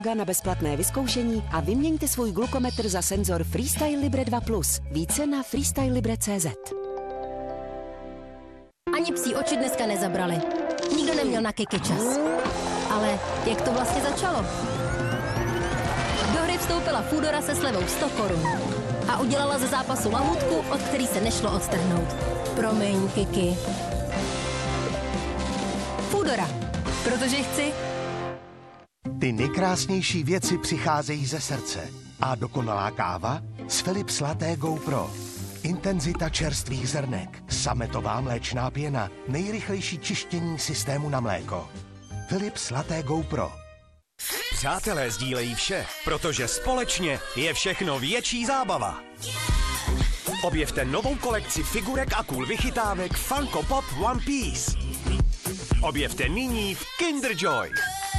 na bezplatné vyzkoušení a vyměňte svůj glukometr za senzor Freestyle Libre 2 Plus. Více na freestylelibre.cz. Ani psí oči dneska nezabrali. Nikdo neměl na keky čas. Ale jak to vlastně začalo? Do hry vstoupila Foodora se slevou 100 korun a udělala ze zápasu lahůdku, od který se nešlo odstrhnout. Promiň, Kiki. Foodora, protože chci. Ty nejkrásnější věci přicházejí ze srdce. A dokonalá káva z Philips Latte Go Pro. Intenzita čerstvých zrnek, sametová mléčná pěna, nejrychlejší čištění systému na mléko. Philips Latte Go Pro. Přátelé sdílejí vše, protože společně je všechno větší zábava. Objevte novou kolekci figurek a cool vychytávek Funko Pop One Piece. Objevte nyní v Kinder Joy.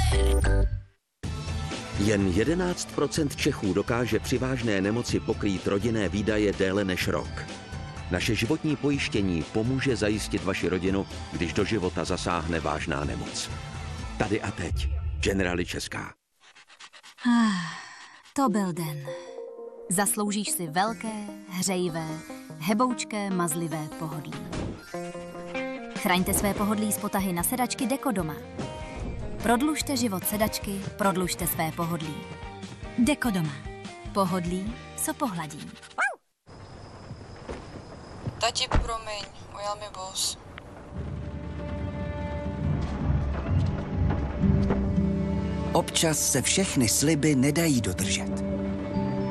Jen 11% Čechů dokáže při vážné nemoci pokrýt rodinné výdaje déle než rok. Naše životní pojištění pomůže zajistit vaši rodinu, když do života zasáhne vážná nemoc. Tady a teď. Generali Česká. To byl den. Zasloužíš si velké, hřejivé, heboučké, mazlivé pohodlí. Chraňte své pohodlí z potahy na sedačky Dekodoma. Prodlužte život sedačky, prodlužte své pohodlí. Dekodoma. Pohodlí, co pohladí. Tati, promiň, ujel mi bus. Občas se všechny sliby nedají dodržet.